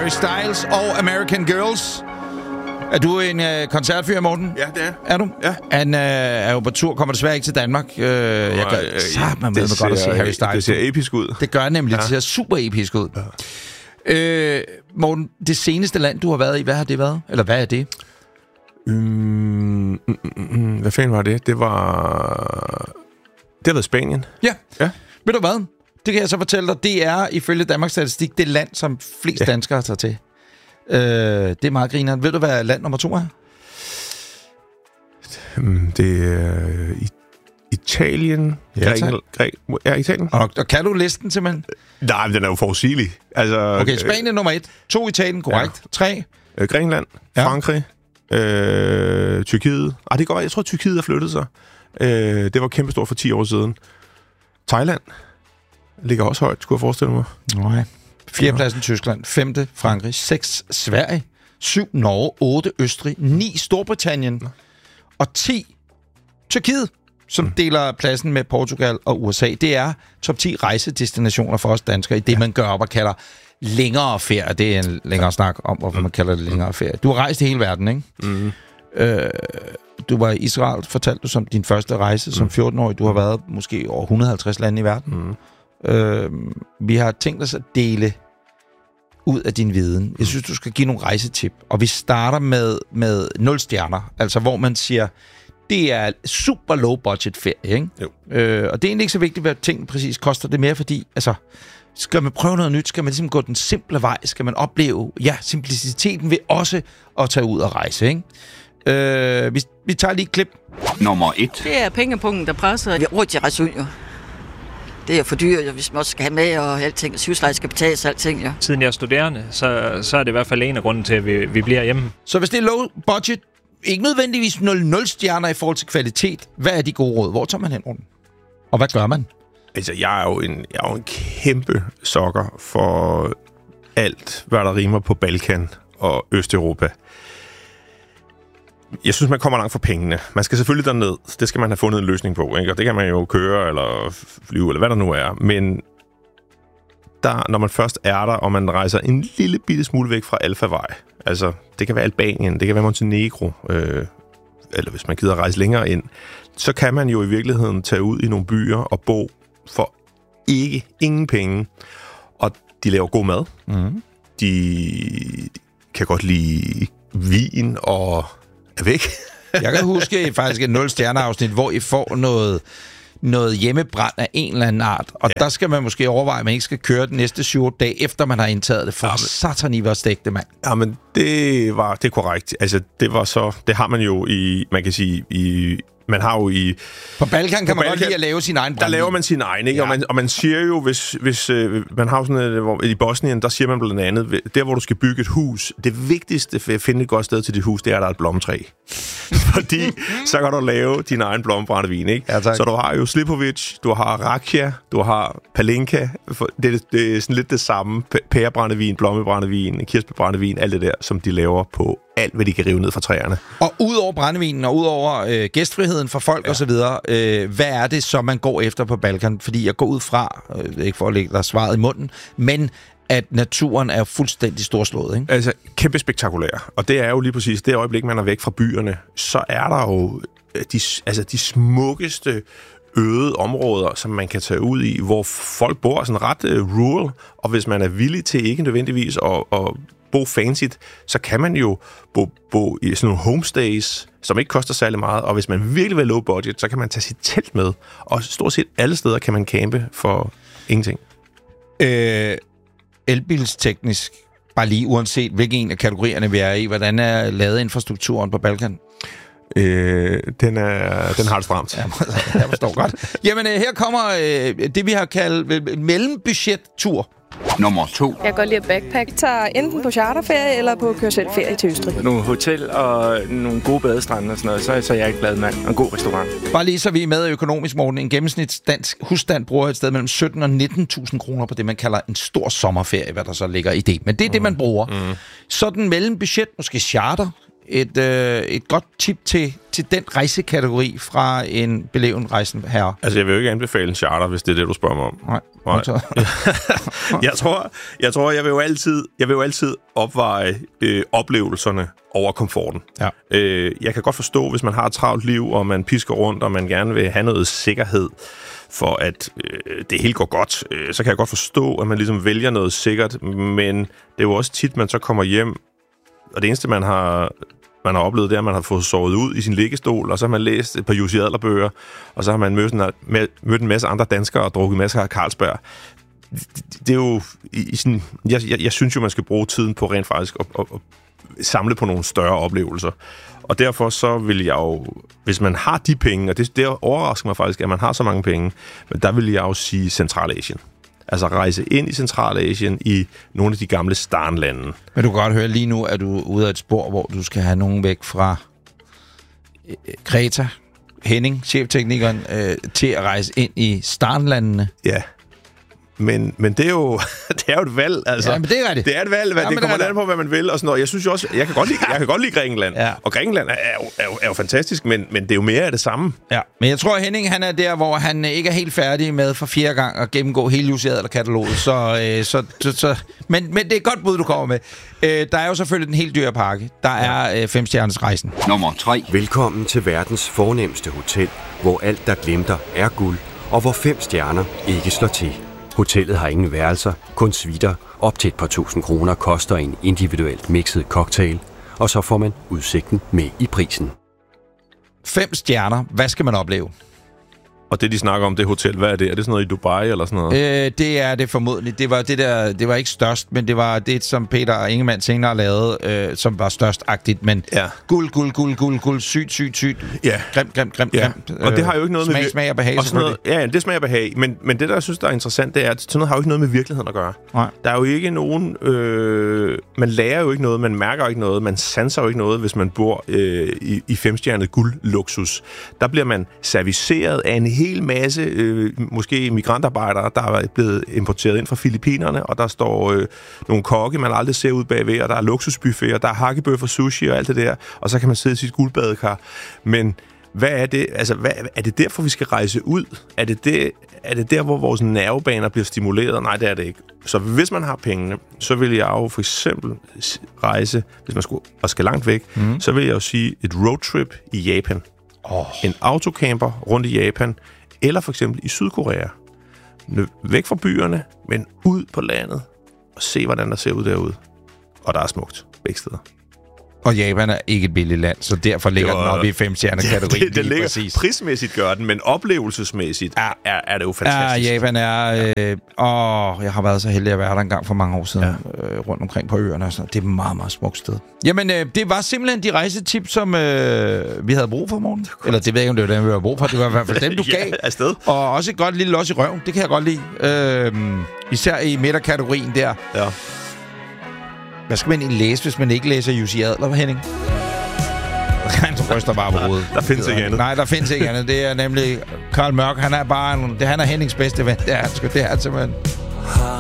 Harry Styles og American Girls. Er du en koncertfyr, Morten? Ja, det er. Er du? Ja. Han er jo på tur, kommer desværre ikke til Danmark. Jeg gør sammen med godt at se Harry Styles. Det ser episk ud. Det gør nemlig. Ja. Det ser super episk ud. Ja. Morten, det seneste land, du har været i, hvad har det været? Eller hvad er det? Hvad fanden var det? Det har været Spanien. Ja. Ved du hvad? Det kan jeg så fortælle dig. Det er ifølge Danmarks Statistik det land, som flest danskere tager til. Det er meget grineren. Ved du, hvad land nummer 2 er? Det er Italien. Italien. Og kan du listen simpelthen? Nej, men den er jo forudsigelig. Altså, okay, Spanien nummer 1. 2 Italien, korrekt. 3. Grækenland. Frankrig. Tyrkiet. Det går. Jeg tror, Tyrkiet har flyttet sig. Det var kæmpestort for 10 år siden. Thailand ligger også højt, skulle jeg forestille mig. Nej. 4. pladsen Tyskland, 5. Frankrig, 6. Sverige, 7. Norge, 8. Østrig, 9. Storbritannien og 10. Tyrkiet, som deler pladsen med Portugal og USA. Det er top 10 rejsedestinationer for os danskere i det, man gør op og kalder længere ferie. Det er en længere snak om, hvorfor man kalder det længere ferie. Du har rejst i hele verden, ikke? Mm. Du var i Israel, fortalte du, som din første rejse som 14-årig. Du har været måske over 150 lande i verden. Mm. Vi har tænkt os at dele ud af din viden. Jeg synes, du skal give nogle rejsetip. Og vi starter med 0 stjerner. Altså, hvor man siger, det er super low budget ferie, ikke? Jo. Og det er egentlig ikke så vigtigt, hvad ting præcis koster. Det mere fordi, altså, skal man prøve noget nyt? Skal man ligesom gå den simple vej? Skal man opleve, simpliciteten ved også at tage ud og rejse, ikke? Vi tager lige et klip. Nummer 1. Det er pengepunkten, der presser. Vi har råd til at rejse ud, jo. Det er for dyrt, hvis man også skal have med, og alting. Husleje skal betales, alting, ja. Siden jeg er studerende, så er det i hvert fald en af grunden til, at vi bliver hjemme. Så hvis det er low budget, ikke nødvendigvis 0 stjerner i forhold til kvalitet, hvad er de gode råd? Hvor tager man hen rundt? Og hvad gør man? Altså, jeg er jo en kæmpe sokker for alt, hvad der rimer på Balkan og Østeuropa. Jeg synes, man kommer langt for pengene. Man skal selvfølgelig derned. Det skal man have fundet en løsning på, ikke? Og det kan man jo køre eller flyve, eller hvad der nu er. Men når man først er der, og man rejser en lille bitte smule væk fra Alfavej, altså, det kan være Albanien, det kan være Montenegro, eller hvis man gider rejse længere ind, så kan man jo i virkeligheden tage ud i nogle byer og bo for ingen penge. Og de laver god mad. Mm. De kan godt lide vin og er væk. Jeg kan huske faktisk et 0 stjerneafsnit, hvor I får noget hjemmebrand af en eller anden art. Og der skal man måske overveje, at man ikke skal køre den næste 7 dage, efter man har indtaget det. For satan, I var stegte, mand. Jamen, det er korrekt. Altså, det har man jo man kan sige, man har jo på Balkan kan man godt lide at lave sin egen brand. Der laver man sin egen, ikke? Ja. Og man siger jo, hvis man har sådan et, hvor i Bosnien, der siger man blandt andet, der hvor du skal bygge et hus, det vigtigste for at finde et godt sted til dit hus, det er, at der er et blommetræ. Fordi så kan du lave din egen blommebrændevin, ikke? Ja, så du har jo Slipovic, du har Rakia, du har Palinka, det er sådan lidt det samme, pærebrændevin, blommebrændevin, kirsebærbrændevin, alt det der, som de laver på alt, hvad de kan rive ned fra træerne. Og ud over brændevinen, og ud over gæstfriheden for folk og så videre, hvad er det, som man går efter på Balkan? Fordi jeg går ud fra, ikke for at lægge dig svaret i munden, men at naturen er fuldstændig storslået, ikke? Altså, kæmpe spektakulær. Og det er jo lige præcis det øjeblik, man er væk fra byerne, så er der jo de smukkeste øde områder, som man kan tage ud i, hvor folk bor sådan ret rural, og hvis man er villig til ikke nødvendigvis at bo fancy, så kan man jo bo i sådan nogle homestays, som ikke koster særlig meget, og hvis man virkelig vil low budget, så kan man tage sit telt med, og stort set alle steder kan man campe for ingenting. Elbilsteknisk, bare lige uanset hvilken en af kategorierne vi er i, hvordan er ladeinfrastrukturen på Balkan? Den har det stramt. Jeg forstår godt. Jamen, her kommer det, vi har kaldt mellembudget-tur. Nummer 2. Jeg kan godt lide at backpack. Jeg tager enten på charterferie eller på kør-selv-ferie til Østrig. Nogle hotel og nogle gode badestrande og sådan noget, så er jeg ikke glad mand. Og en god restaurant. Bare lige så vi er med økonomisk, Morten. En gennemsnitsdansk husstand bruger et sted mellem 17 og 19.000 kroner på det, man kalder en stor sommerferie, hvad der så ligger i det. Men det er det, man bruger. Mm. Sådan mellembudget, måske charter, et godt tip til den rejsekategori fra en beleven rejsende herre? Altså, jeg vil jo ikke anbefale en charter, hvis det er det, du spørger mig om. Nej. Jeg vil jo altid opveje oplevelserne over komforten. Ja. Jeg kan godt forstå, hvis man har et travlt liv, og man pisker rundt, og man gerne vil have noget sikkerhed, for at det hele går godt, så kan jeg godt forstå, at man ligesom vælger noget sikkert, men det er jo også tit, man så kommer hjem, og det eneste, man har oplevet, det er, at man har fået sovet ud i sin liggestol, og så har man læst et par Jussi Adler-bøger, og så har man mødt en masse andre danskere og drukket masser af Carlsberg. Det er jo sådan, jeg synes jo, man skal bruge tiden på rent faktisk at samle på nogle større oplevelser. Og derfor så vil jeg jo, hvis man har de penge, og det overrasker mig faktisk, at man har så mange penge, men der vil jeg jo sige Centralasien. Altså rejse ind i Centralasien i nogle af de gamle Starnlande. Men du kan godt høre, lige nu er du ude af et spor, hvor du skal have nogen væk fra Kreta, Henning, chefteknikeren, til at rejse ind i Starnlandene. Ja. Men det er jo det er jo et valg, altså. Ja, men det er rigtigt. Det er et valg, det kommer an på, hvad man vil og sådan noget. Jeg synes jo også, jeg kan godt lide Grækenland. Ja. Og Grækenland er jo fantastisk, men det er jo mere af det samme. Ja, men jeg tror, Henning, han er der, hvor han ikke er helt færdig med for 4. gang at gennemgå hele Jussi Adler-kataloget. Men det er et godt bud, du kommer med. Der er jo selvfølgelig den helt dyre pakke. Der er 5-stjerners rejsen. Nummer 3. Velkommen til verdens fornemste hotel, hvor alt, der glimter, er guld, og hvor 5 stjerner ikke slår til. Hotellet har ingen værelser, kun suiter. Op til et par tusind kroner koster en individuelt mixet cocktail, og så får man udsigten med i prisen. 5 stjerner. Hvad skal man opleve? Og det, de snakker om, det hotel, hvad er det? Er det sådan noget i Dubai eller sådan noget? Det er det formodentlig. Det var ikke størst, men det var det, som Peter Ingemann senere lavede, som var størstagtigt. Men ja. Guld, sygt. Ja. Grimt. Ja. Og det har jo ikke noget med... Smag og behag, selvfølgelig. Ja, det smager behag. Men det, der jeg synes, der er interessant, det er, at sådan noget har jo ikke noget med virkeligheden at gøre. Nej. Der er jo ikke nogen... man lærer jo ikke noget, man mærker jo ikke noget, man sanser jo ikke noget, hvis man bor i 5-stjernet guldluksus. Der bliver man serviceret af en hel masse, måske migrantarbejdere, der er blevet importeret ind fra Filippinerne, og der står nogle kokke, man aldrig ser ud bagved, og der er luksusbuffeter, der er hakkebøffer, sushi og alt det der, og så kan man sidde i sit guldbadekar. Men hvad er det? Altså, er det derfor, vi skal rejse ud? Er det der, hvor vores nervebaner bliver stimuleret? Nej, det er det ikke. Så hvis man har pengene, så vil jeg jo for eksempel rejse, hvis man skal langt væk, så vil jeg jo sige et roadtrip i Japan. En autocamper rundt i Japan, eller for eksempel i Sydkorea. Væk fra byerne, men ud på landet, og se, hvordan der ser ud derude. Og der er smukt begge steder. Og Japan er ikke et billigt land, så derfor ligger den oppe i 5-stjerner-kategorien. Det ligger præcis. Prismæssigt gør den, men oplevelsesmæssigt er det jo fantastisk. Ja, Japan er... jeg har været så heldig at være der en gang for mange år siden, rundt omkring på øerne. Så det er et meget, meget smukt sted. Jamen, det var simpelthen de rejsetips, som vi havde brug for, Morten. Eller det ved jeg ikke, om det var dem, vi havde brug for. Det var i hvert fald dem, du gav. Afsted. Og også et godt lille los i røven. Det kan jeg godt lide. Især i midterkategorien der. Ja. Hvad skal man egentlig læse, hvis man ikke læser Jussi Adler, Henning? Han ryster bare på hovedet. Der findes ikke andet. Nej, der findes ikke andet. Det er nemlig Karl Mørk. Han er bare han er Hennings bedste ven. Det er han simpelthen.